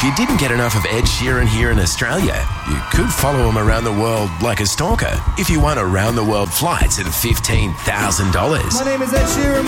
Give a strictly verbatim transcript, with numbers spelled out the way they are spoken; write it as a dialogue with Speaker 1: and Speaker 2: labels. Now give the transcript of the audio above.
Speaker 1: you didn't get enough of Ed Sheeran here in Australia, you could follow him around the world like a stalker if you won around the world flights at fifteen thousand dollars.
Speaker 2: My name is Ed Sheeran.